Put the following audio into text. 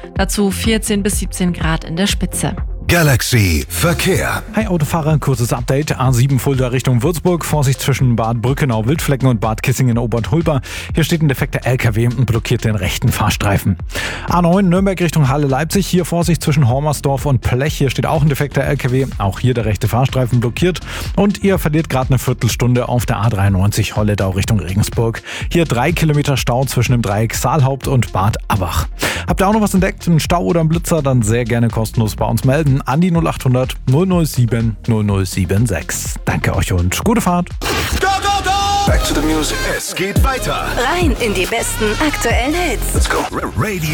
Dazu 14 bis 17 Grad in der Spitze. Galaxy Verkehr. Hi Autofahrer, kurzes Update. A7 Fulda Richtung Würzburg. Vorsicht zwischen Bad Brückenau-Wildflecken und Bad Kissingen-Obertholpa. Hier steht ein defekter LKW und blockiert den rechten Fahrstreifen. A9 Nürnberg Richtung Halle-Leipzig. Hier Vorsicht zwischen Hormersdorf und Plech. Hier steht auch ein defekter LKW. Auch hier der rechte Fahrstreifen blockiert. Und ihr verliert gerade eine Viertelstunde auf der A93 Holledau Richtung Regensburg. Hier 3 Kilometer Stau zwischen dem Dreieck Saalhaupt und Bad Abach. Habt ihr auch noch was entdeckt? Einen Stau oder einen Blitzer? Dann sehr gerne kostenlos bei uns melden. An die 0800 007 0076. Danke euch und gute Fahrt. Go, go, go! Back to the music. Es geht weiter. Rein in die besten aktuellen Hits. Let's go. Radio